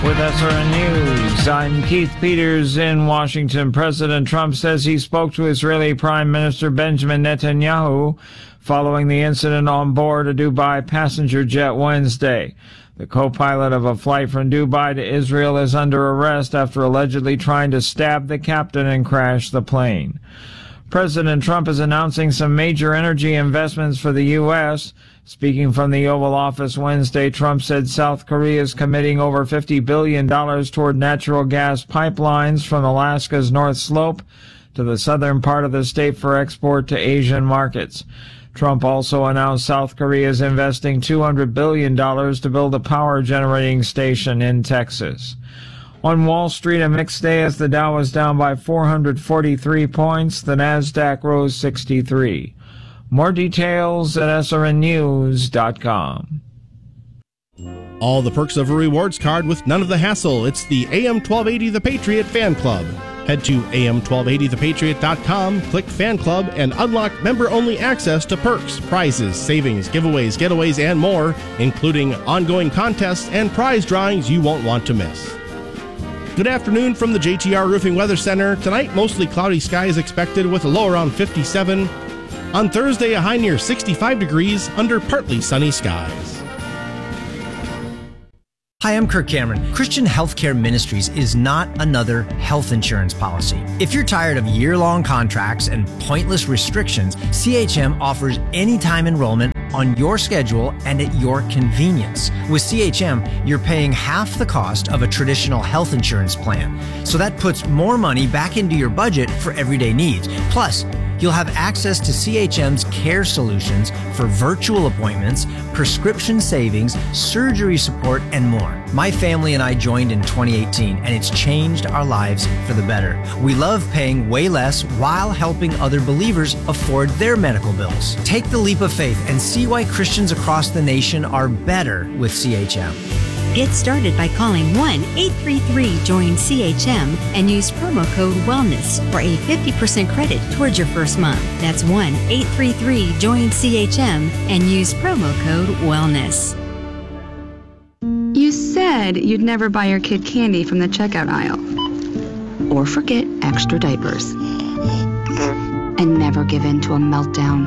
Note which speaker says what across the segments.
Speaker 1: With SRN News, I'm Keith Peters in Washington. President Trump says he spoke to Israeli Prime Minister Benjamin Netanyahu following the incident on board a Dubai passenger jet Wednesday. The co-pilot of a flight from Dubai to Israel is under arrest after allegedly trying to stab the captain and crash the plane. President Trump is announcing some major energy investments for the U.S. Speaking from the Oval Office Wednesday, Trump said South Korea is committing over $50 billion toward natural gas pipelines from Alaska's North Slope to the southern part of the state for export to Asian markets. Trump also announced South Korea is investing $200 billion to build a power generating station in Texas. On Wall Street, a mixed day as the Dow was down by 443 points. The Nasdaq rose 63. More details at srnnews.com.
Speaker 2: All the perks of a rewards card with none of the hassle. It's the AM 1280 The Patriot Fan Club. Head to am1280thepatriot.com, click Fan Club, and unlock member-only access to perks, prizes, savings, giveaways, getaways, and more, including ongoing contests and prize drawings you won't want to miss. Good afternoon from the JTR Roofing Weather Center. Tonight, mostly cloudy skies expected with a low around 57. On Thursday, a high near 65 degrees under partly sunny skies.
Speaker 3: Hi, I'm Kirk Cameron. Christian Healthcare Ministries is not another health insurance policy. If you're tired of year-long contracts and pointless restrictions, CHM offers anytime enrollment on your schedule and at your convenience. With CHM, you're paying half the cost of a traditional health insurance plan. So that puts more money back into your budget for everyday needs. Plus, you'll have access to CHM's care solutions for virtual appointments, prescription savings, surgery support, and more. My family and I joined in 2018, and it's changed our lives for the better. We love paying way less while helping other believers afford their medical bills. Take the leap of faith and see why Christians across the nation are better with CHM.
Speaker 4: Get started by calling 1-833-JOIN-CHM and use promo code WELLNESS for a 50% credit towards your first month. That's 1-833-JOIN-CHM and use promo code WELLNESS.
Speaker 5: You said you'd never buy your kid candy from the checkout aisle. Or forget extra diapers. And never give in to a meltdown.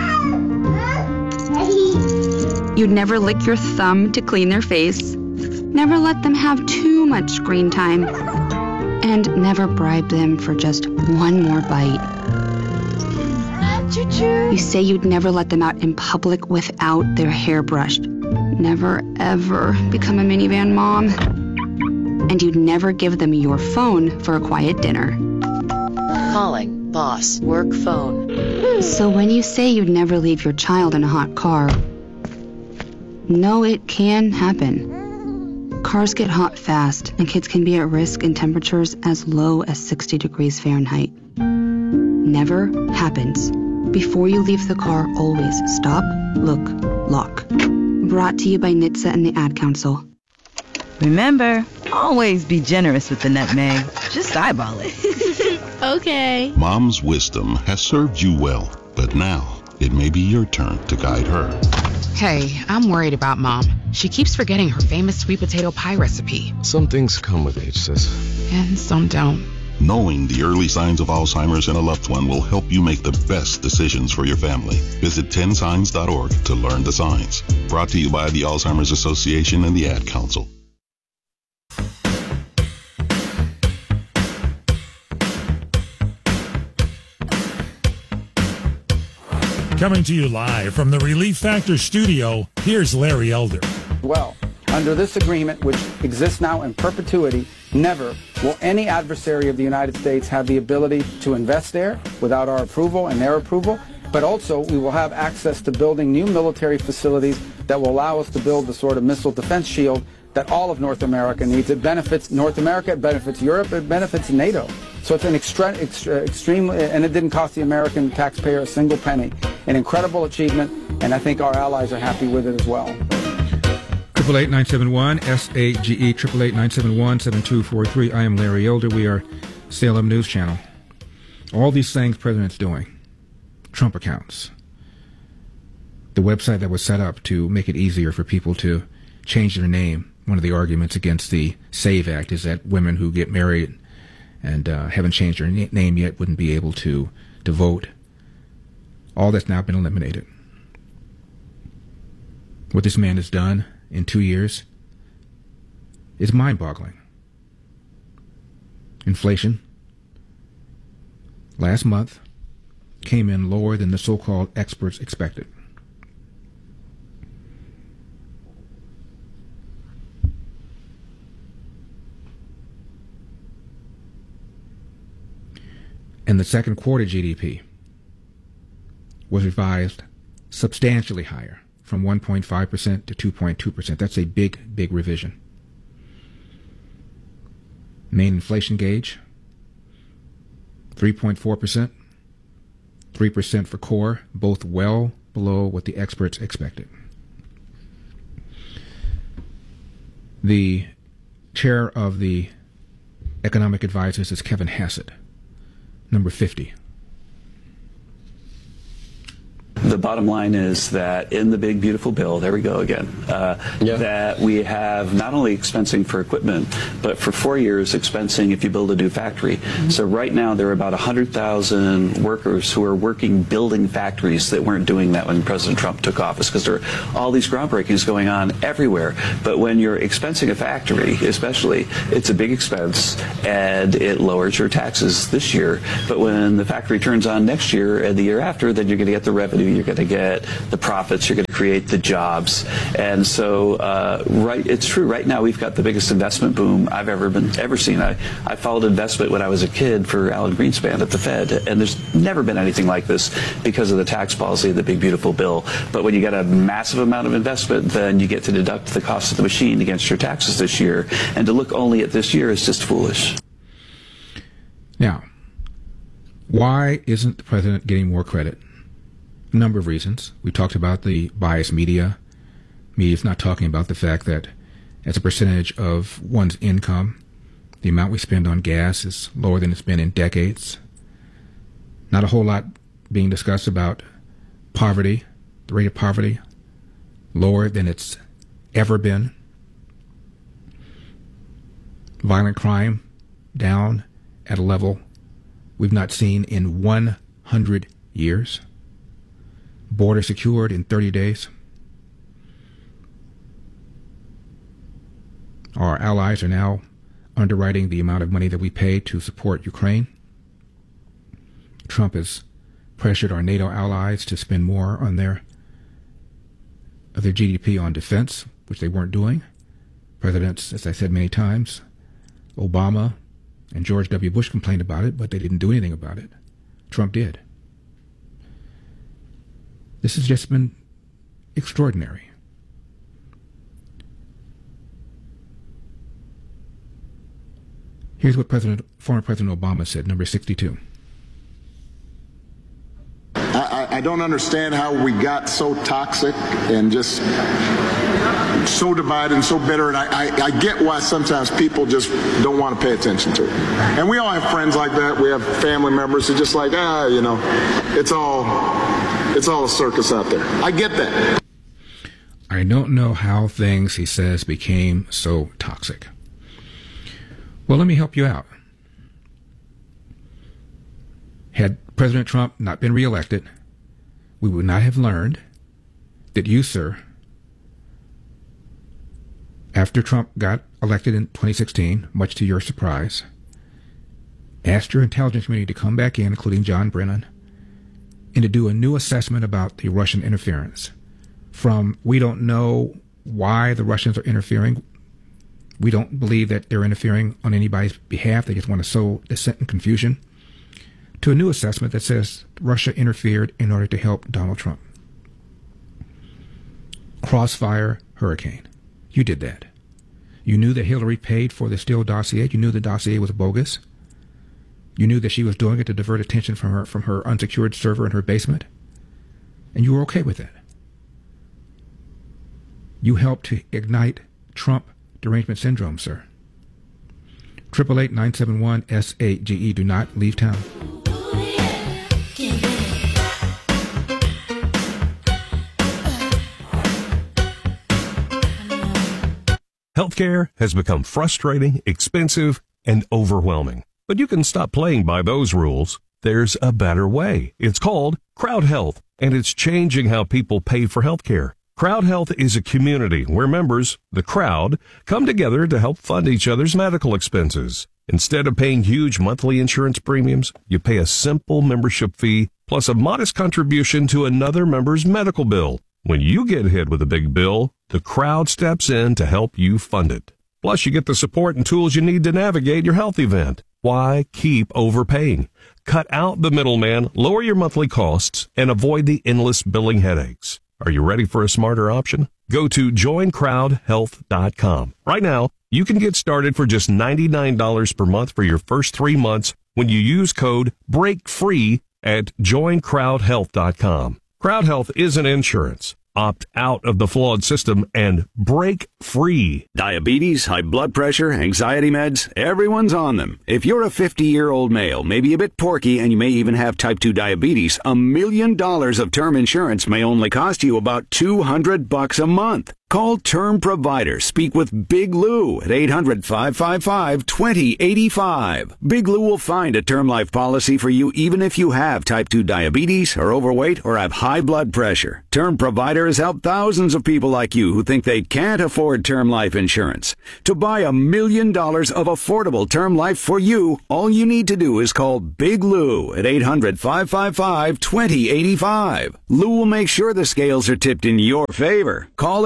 Speaker 5: You'd never lick your thumb to clean their face. Never let them have too much screen time. And never bribe them for just one more bite. You say you'd never let them out in public without their hair brushed. Never, ever become a minivan mom. And you'd never give them your phone for a quiet dinner.
Speaker 6: Calling boss work phone.
Speaker 5: So when you say you'd never leave your child in a hot car, no, it can happen. Cars get hot fast, and kids can be at risk in temperatures as low as 60 degrees Fahrenheit. Never happens. Before you leave the car, always stop, look, lock. Brought to you by NHTSA and the Ad Council.
Speaker 7: Remember, always be generous with the nutmeg. Just eyeball it.
Speaker 8: Okay.
Speaker 9: Mom's wisdom has served you well, but now it may be your turn to guide her.
Speaker 8: Hey, I'm worried about Mom. She keeps forgetting her famous sweet potato pie recipe.
Speaker 10: Some things come with age, sis.
Speaker 8: And some don't.
Speaker 9: Knowing the early signs of Alzheimer's in a loved one will help you make the best decisions for your family. Visit 10signs.org to learn the signs. Brought to you by the Alzheimer's Association and the Ad Council.
Speaker 11: Coming to you live from the Relief Factor studio, here's Larry Elder.
Speaker 12: Well, under this agreement, which exists now in perpetuity, never will any adversary of the United States have the ability to invest there without our approval and their approval. But also, we will have access to building new military facilities that will allow us to build the sort of missile defense shield that all of North America needs. It benefits North America, it benefits Europe, it benefits NATO. So it's an extremely, and it didn't cost the American taxpayer a single penny. An incredible achievement, and I think our allies are happy with it as well.
Speaker 13: 888-971 SAGE 888-971-7243. I am Larry Elder. We are Salem News Channel. All these things President's doing, Trump accounts, the website that was set up to make it easier for people to change their name One of the arguments against the SAVE Act is that women who get married and haven't changed their name yet wouldn't be able to vote. All that's now been eliminated. What this man has done in 2 years is mind-boggling. Inflation last month came in lower than the so-called experts expected. And the second quarter GDP was revised substantially higher, from 1.5% to 2.2%. That's a big, big revision. Main inflation gauge, 3.4%, 3% for core, both well below what the experts expected. The chair of the economic advisors is Kevin Hassett, number 50.
Speaker 14: The bottom line is that in the big, beautiful bill, there we go again, that we have not only expensing for equipment, but for 4 years expensing if you build a new factory. So right now there are about 100,000 workers who are working building factories that weren't doing that when President Trump took office, because there are all these groundbreakings going on everywhere. But when you're expensing a factory, especially, it's a big expense and it lowers your taxes this year. But when the factory turns on next year and the year after, then you're going to get the revenue, you're going to get the profits, you're going to create the jobs. And so, it's true. Right now, we've got the biggest investment boom I've ever seen. I followed investment when I was a kid for Alan Greenspan at the Fed, and there's never been anything like this because of the tax policy of the big, beautiful bill. But when you get a massive amount of investment, then you get to deduct the cost of the machine against your taxes this year. And to look only at this year is just foolish.
Speaker 13: Now, why isn't the president getting more credit? A number of reasons. We talked about the biased media. Media's not talking about the fact that as a percentage of one's income, the amount we spend on gas is lower than it's been in decades. Not a whole lot being discussed about poverty, the rate of poverty, lower than it's ever been. Violent crime down at a level we've not seen in 100 years. Border secured in 30 days. Our allies are now underwriting the amount of money that we pay to support Ukraine. Trump has pressured our NATO allies to spend more on their GDP on defense, which they weren't doing. Presidents, as I said many times, Obama and George W. Bush complained about it, but they didn't do anything about it. Trump did. This has just been extraordinary. Here's what former President Obama said, number 62.
Speaker 15: I don't understand how we got so toxic and just so divided and so bitter, and I get why sometimes people just don't want to pay attention to it. And we all have friends like that. We have family members who are just like, it's all a circus out there. I get that.
Speaker 13: I don't know how things, he says, became so toxic. Well, let me help you out. Had President Trump not been reelected, we would not have learned that you, sir, after Trump got elected in 2016, much to your surprise, asked your intelligence community to come back in, including John Brennan, and to do a new assessment about the Russian interference. From we don't know why the Russians are interfering, we don't believe that they're interfering on anybody's behalf, they just want to sow dissent and confusion, to a new assessment that says Russia interfered in order to help Donald Trump. Crossfire hurricane. You did that. You knew that Hillary paid for the Steele dossier. You knew the dossier was bogus. You knew that she was doing it to divert attention from her unsecured server in her basement. And you were okay with that. You helped to ignite Trump derangement syndrome, sir. 888-971-SAGE. Do not leave town.
Speaker 16: Healthcare has become frustrating, expensive, and overwhelming. But you can stop playing by those rules. There's a better way. It's called Crowd Health, and it's changing how people pay for healthcare. Crowd Health is a community where members, the crowd, come together to help fund each other's medical expenses. Instead of paying huge monthly insurance premiums, you pay a simple membership fee plus a modest contribution to another member's medical bill. When you get hit with a big bill, the crowd steps in to help you fund it. Plus, you get the support and tools you need to navigate your health event. Why keep overpaying? Cut out the middleman, lower your monthly costs, and avoid the endless billing headaches. Are you ready for a smarter option? Go to joincrowdhealth.com. Right now, you can get started for just $99 per month for your first 3 months when you use code BREAKFREE at joincrowdhealth.com. Crowd Health isn't insurance. Opt out of the flawed system and break free.
Speaker 17: Diabetes, high blood pressure, anxiety meds, everyone's on them. If you're a 50-year-old male, maybe a bit porky, and you may even have type 2 diabetes, $1 million of term insurance may only cost you about $200 a month. Call Term Provider. Speak with Big Lou at 800-555-2085. Big Lou will find a term life policy for you even if you have type 2 diabetes, are overweight, or have high blood pressure. Term Provider has helped thousands of people like you who think they can't afford term life insurance. To buy $1 million of affordable term life for you, all you need to do is call Big Lou at 800-555-2085. Lou will make sure the scales are tipped in your favor. Call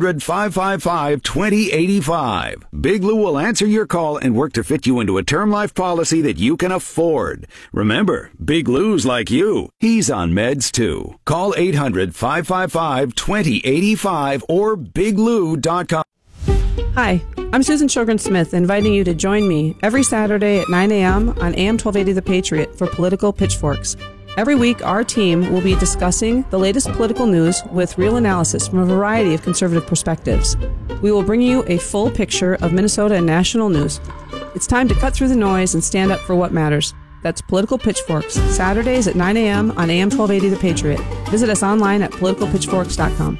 Speaker 17: 800-555-2085. Big Lou will answer your call and work to fit you into a term life policy that you can afford. Remember, Big Lou's like you. He's on meds too. Call 800-555-2085 or biglou.com.
Speaker 18: Hi, I'm Susan Sjogren-Smith, inviting you to join me every Saturday at 9 a.m. on AM 1280 The Patriot for Political Pitchforks. Every week, our team will be discussing the latest political news with real analysis from a variety of conservative perspectives. We will bring you a full picture of Minnesota and national news. It's time to cut through the noise and stand up for what matters. That's Political Pitchforks, Saturdays at 9 a.m. on AM 1280 The Patriot. Visit us online at politicalpitchforks.com.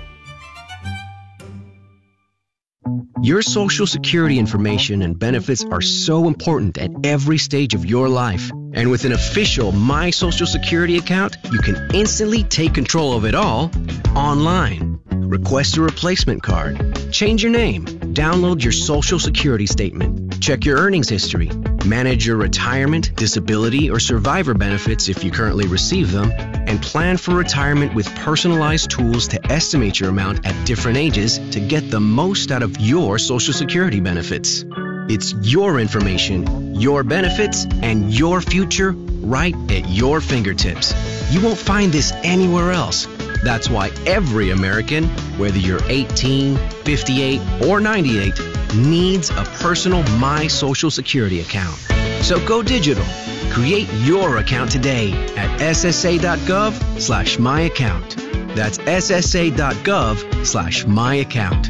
Speaker 19: Your Social Security information and benefits are so important at every stage of your life. And with an official My Social Security account, you can instantly take control of it all online. Request a replacement card, change your name, download your Social Security statement, check your earnings history, manage your retirement, disability, or survivor benefits if you currently receive them, and plan for retirement with personalized tools to estimate your amount at different ages to get the most out of your Social Security benefits. It's your information, your benefits, and your future right at your fingertips. You won't find this anywhere else. That's why every American, whether you're 18, 58, or 98, needs a personal My Social Security account. So go digital. Create your account today at ssa.gov/myaccount. That's ssa.gov/myaccount.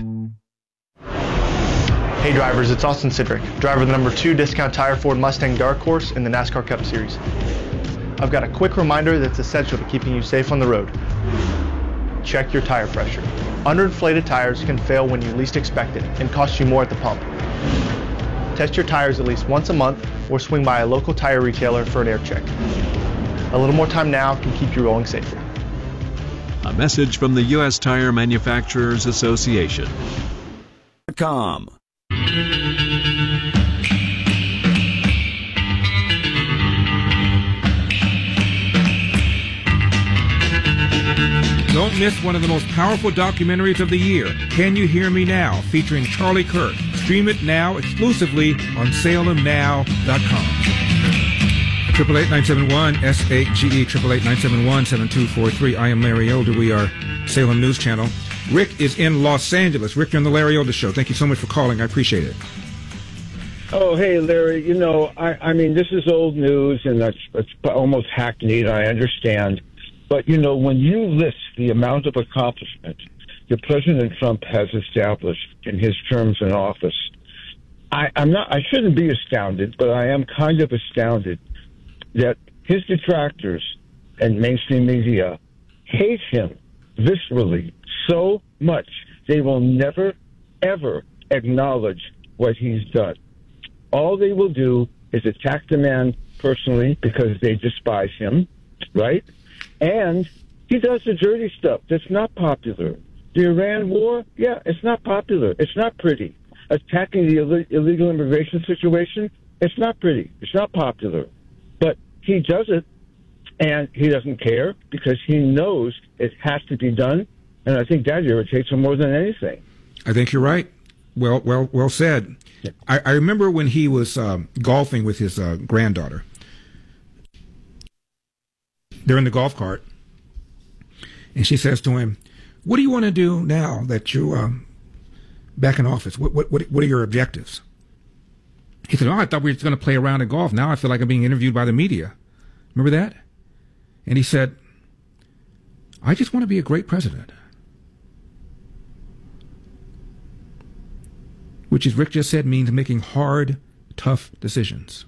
Speaker 20: Hey drivers, it's Austin Sidrick, driver of the number 2 Discount Tire Ford Mustang Dark Horse in the NASCAR Cup Series. I've got a quick reminder that's essential to keeping you safe on the road. Check your tire pressure. Underinflated tires can fail when you least expect it and cost you more at the pump. Test your tires at least once a month or swing by a local tire retailer for an air check. A little more time now can keep you rolling safely.
Speaker 21: A message from the U.S. Tire Manufacturers Association.
Speaker 17: .com.
Speaker 22: Don't miss one of the most powerful documentaries of the year, Can You Hear Me Now, featuring Charlie Kirk. Stream it now exclusively on SalemNow.com. 888-971-SAGE, 888-971-7243. I am Larry Elder. We are Salem News Channel. Rick is in Los Angeles. Rick, you're on the Larry Elder Show. Thank you so much for calling. I appreciate it.
Speaker 23: Oh, hey, Larry. You know, I mean, this is old news, and it's almost hackneyed, I understand. But, you know, when you list the amount of accomplishment that President Trump has established in his terms in office, I shouldn't be astounded, but I am kind of astounded that his detractors and mainstream media hate him viscerally so much they will never, ever acknowledge what he's done. All they will do is attack the man personally because they despise him, right? And he does the dirty stuff that's not popular. The Iran war, yeah, it's not popular. It's not pretty. Attacking the illegal immigration situation, it's not pretty. It's not popular. But he does it, and he doesn't care because he knows it has to be done. And I think that irritates him more than anything.
Speaker 22: I think you're right. Well said. I remember when he was golfing with his granddaughter. They're in the golf cart, and she says to him, "What do you want to do now that you're back in office? What are your objectives?" He said, "Oh, I thought we were just going to play around and golf. Now I feel like I'm being interviewed by the media." Remember that? And he said, "I just want to be a great president." Which, as Rick just said, means making hard, tough decisions.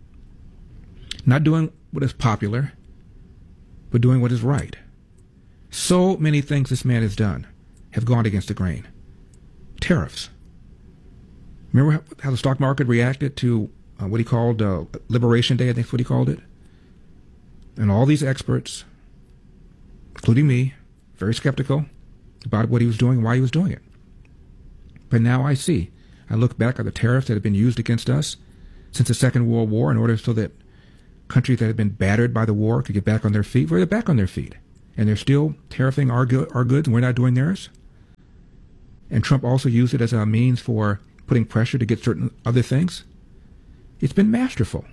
Speaker 22: Not doing what is popular, but doing what is right. So many things this man has done have gone against the grain. Tariffs. Remember how the stock market reacted to what he called Liberation Day, I think is what he called it? And all these experts, including me, very skeptical about what he was doing and why he was doing it. But now I see. I look back at the tariffs that have been used against us since the Second World War in order so that countries that have been battered by the war could get back on their feet. Well, they're back on their feet. And they're still tariffing our goods, and we're not doing theirs. And Trump also used it as a means for putting pressure to get certain other things. It's been masterful.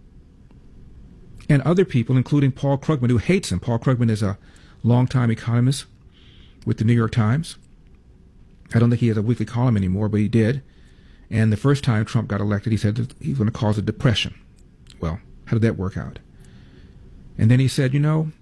Speaker 22: And other people, including Paul Krugman, who hates him. Paul Krugman is a longtime economist with the New York Times. I don't think he has a weekly column anymore, but he did. And the first time Trump got elected, he said that he was going to cause a depression. Well, how did that work out? And then he said,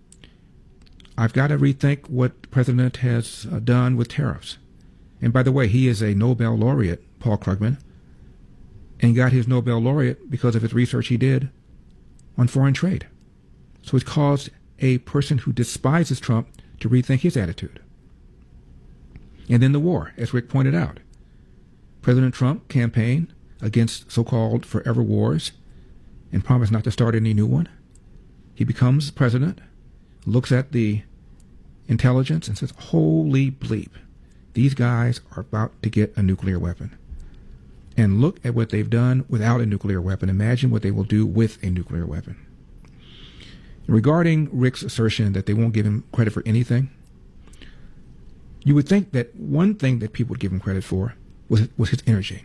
Speaker 22: I've got to rethink what the president has done with tariffs. And by the way, he is a Nobel laureate, Paul Krugman, and got his Nobel laureate because of his research he did on foreign trade. So it caused a person who despises Trump to rethink his attitude. And then the war, as Rick pointed out. President Trump campaigned against so-called forever wars and promised not to start any new one. He becomes president, looks at the intelligence and says, holy bleep, these guys are about to get a nuclear weapon. And look at what they've done without a nuclear weapon. Imagine what they will do with a nuclear weapon. Regarding Rick's assertion that they won't give him credit for anything, you would think that one thing that people would give him credit for was his energy.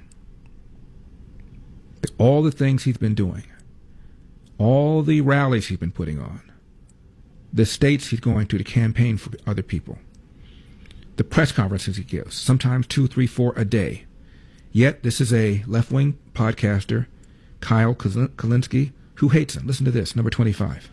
Speaker 22: All the things he's been doing, all the rallies he's been putting on, the states he's going to campaign for other people, the press conferences he gives, sometimes 2, 3, 4 a day. Yet this is a left-wing podcaster, Kyle Kulinski, who hates him. Listen to this, number 25.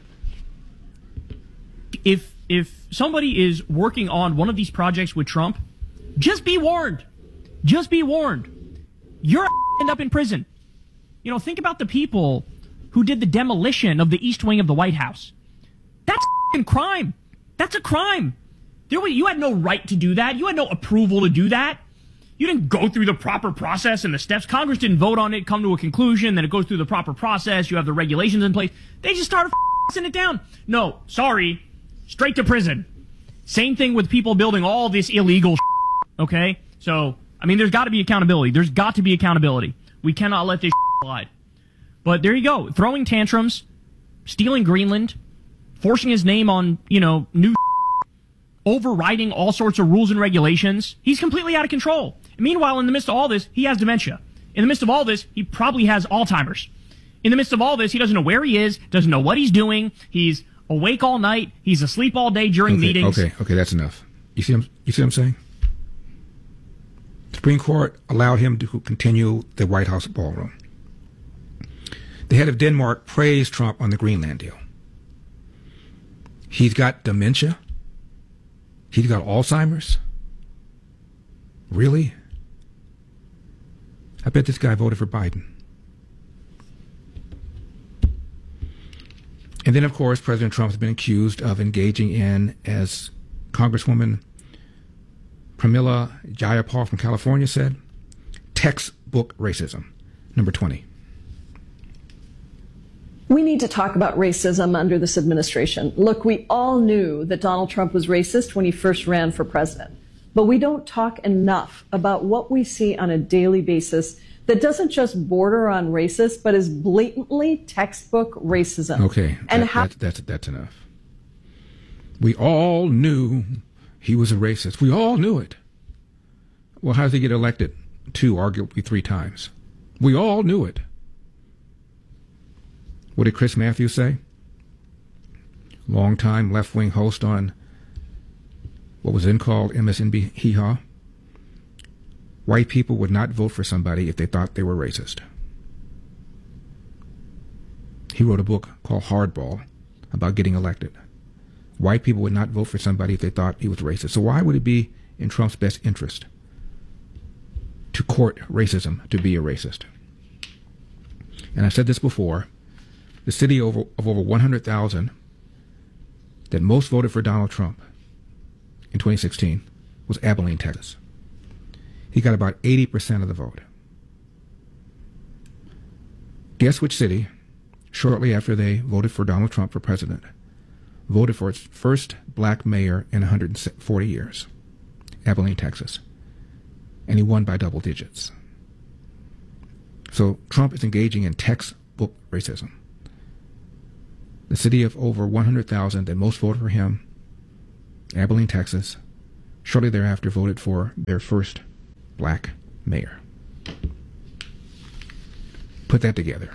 Speaker 1: If somebody is working on one of these projects with Trump, just be warned. Just be warned. You're end up in prison. Think about the people who did the demolition of the East Wing of the White House. That's a crime. That's a crime. You had no right to do that. You had no approval to do that. You didn't go through the proper process and the steps. Congress didn't vote on it, come to a conclusion, then it goes through the proper process. You have the regulations in place. They just started it down. No, sorry. Straight to prison. Same thing with people building all this illegal okay? So, there's got to be accountability. There's got to be accountability. We cannot let this slide. But there you go. Throwing tantrums, stealing Greenland, forcing his name on, new overriding all sorts of rules and regulations. He's completely out of control. And meanwhile, in the midst of all this, he has dementia. In the midst of all this, he probably has Alzheimer's. In the midst of all this, he doesn't know where he is, doesn't know what he's doing. He's awake all night. He's asleep all day during meetings.
Speaker 22: Okay, that's enough. You see what I'm saying? The Supreme Court allowed him to continue the White House ballroom. The head of Denmark praised Trump on the Greenland deal. He's got dementia. He's got Alzheimer's. Really? I bet this guy voted for Biden. And then, of course, President Trump has been accused of engaging in, as Congresswoman Pramila Jayapal from California said,
Speaker 13: textbook racism. Number 20.
Speaker 2: We need to talk about racism under this administration. Look, we all knew that Donald Trump was racist when he first ran for president. But we don't talk enough about what we see on a daily basis that doesn't just border on racist, but is blatantly textbook racism.
Speaker 13: Okay, that's enough. We all knew he was a racist. We all knew it. Well, how did he get elected 2, arguably 3 times? We all knew it. What did Chris Matthews say? Longtime left-wing host on what was then called MSNBC Hee Haw. White people would not vote for somebody if they thought they were racist. He wrote a book called Hardball about getting elected. White people would not vote for somebody if they thought he was racist. So why would it be in Trump's best interest to court racism, to be a racist? And I've said this before, the city of over 100,000 that most voted for Donald Trump in 2016 was Abilene, Texas. He got about 80% of the vote. Guess which city, shortly after they voted for Donald Trump for president, voted for its first black mayor in 140 years? Abilene, Texas. And he won by double digits. So Trump is engaging in textbook racism. The city of over 100,000 that most voted for him, Abilene, Texas, shortly thereafter voted for their first black mayor. Put that together.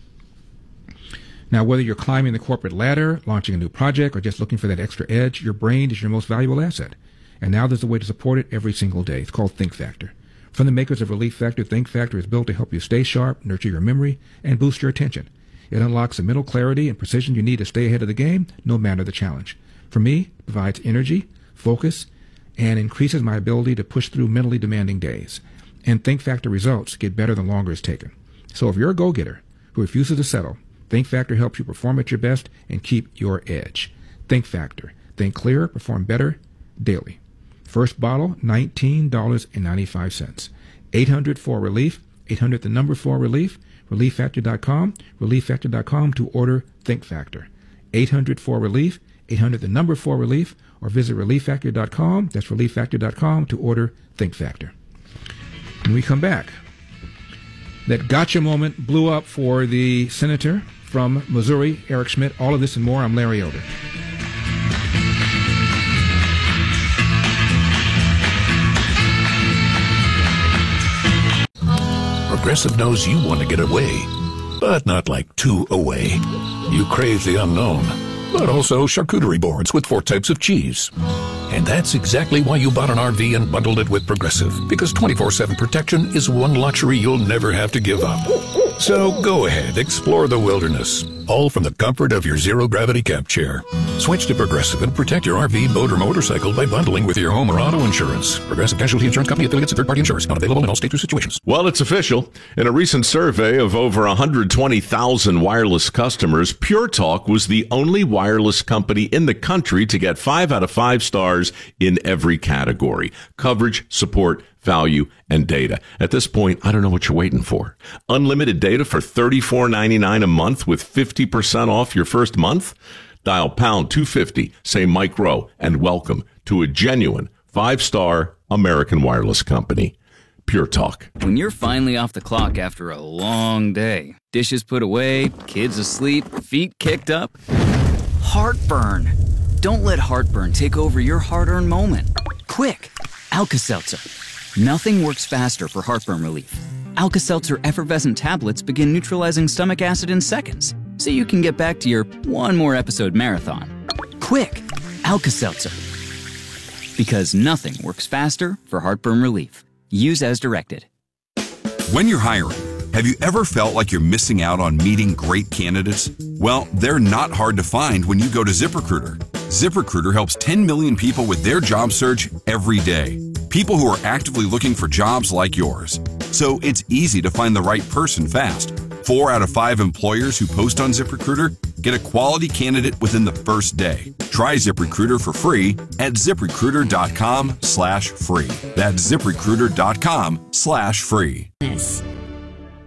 Speaker 13: Now, whether you're climbing the corporate ladder, launching a new project, or just looking for that extra edge, your brain is your most valuable asset. And now there's a way to support it every single day. It's called Think Factor. From the makers of Relief Factor, Think Factor is built to help you stay sharp, nurture your memory, and boost your attention. It unlocks the mental clarity and precision you need to stay ahead of the game, no matter the challenge. For me, it provides energy, focus, and increases my ability to push through mentally demanding days. And Think Factor results get better the longer it's taken. So if you're a go-getter who refuses to settle, Think Factor helps you perform at your best and keep your edge. Think Factor. Think clearer, perform better daily. First bottle, $19.95. 800-4-RELIEF, 800 the number 4-RELIEF, ReliefFactor.com, ReliefFactor.com to order Think Factor. 800-4-RELIEF, 800 the number 4-RELIEF, or visit ReliefFactor.com, that's ReliefFactor.com to order Think Factor. When we come back, that gotcha moment blew up for the senator from Missouri, Eric Schmidt. All of this and more. I'm Larry Elder.
Speaker 3: Progressive knows you want to get away, but not like too away. You crave the unknown, but also charcuterie boards with 4 types of cheese. And that's exactly why you bought an RV and bundled it with Progressive, because 24/7 protection is one luxury you'll never have to give up. So go ahead, explore the wilderness, all from the comfort of your zero-gravity camp chair. Switch to Progressive and protect your RV, boat, or motorcycle by bundling with your home or auto insurance. Progressive Casualty Insurance Company, affiliates, and third-party insurers. Not available in all states or situations.
Speaker 4: Well, it's official. In a recent survey of over 120,000 wireless customers, Pure Talk was the only wireless company in the country to get 5 out of 5 stars in every category: coverage, support, value, and data. At this point, I don't know what you're waiting for. Unlimited data for $34.99 a month with 50% off your first month? Dial pound 250, say Mike Rowe, and welcome to a genuine 5-star American wireless company. Pure Talk.
Speaker 24: When you're finally off the clock after a long day, dishes put away, kids asleep, feet kicked up, heartburn. Don't let heartburn take over your hard-earned moment. Quick, Alka-Seltzer. Nothing works faster for heartburn relief. Alka-Seltzer effervescent tablets begin neutralizing stomach acid in seconds, so you can get back to your one more episode marathon. Quick, Alka-Seltzer. Because nothing works faster for heartburn relief. Use as directed.
Speaker 25: When you're hiring, have you ever felt like you're missing out on meeting great candidates? Well, they're not hard to find when you go to ZipRecruiter. ZipRecruiter helps 10 million people with their job search every day. People who are actively looking for jobs like yours. So it's easy to find the right person fast. 4 out of 5 employers who post on ZipRecruiter Get a quality candidate within the first day. Try ZipRecruiter for free at ZipRecruiter.com/free. That's ZipRecruiter.com/free.